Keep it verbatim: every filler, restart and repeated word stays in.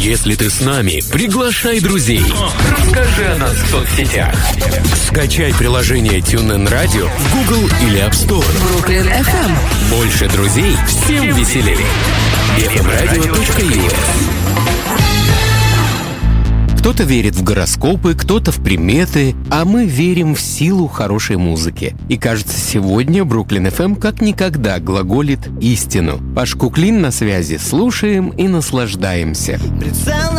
Если ты с нами, приглашай друзей. Расскажи о нас в соцсетях. Скачай приложение TuneIn Radio в Google или App Store. Brooklyn эф эм. Больше друзей, всем веселее. эф эм радио точка ю эс. Кто-то верит в гороскопы, кто-то в приметы, а мы верим в силу хорошей музыки. И кажется, сегодня Brooklyn эф эм как никогда глаголит истину. Паш Куклин на связи. Слушаем и наслаждаемся.